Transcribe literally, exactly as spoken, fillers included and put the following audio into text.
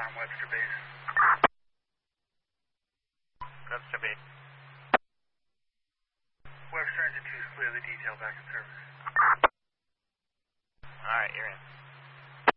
on Webster Base. Webster Base. Webster Engine two is clearly detailed back in service. Alright, you're in.